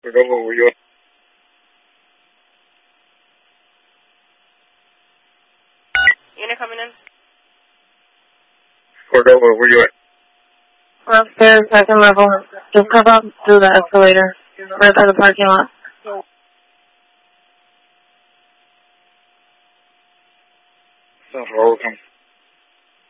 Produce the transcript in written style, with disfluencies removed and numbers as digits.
Cordova, where you at? Unit coming in. Cordova, where you at? Upstairs, second level. Just come up through the escalator. Right by the parking lot. Central, welcome.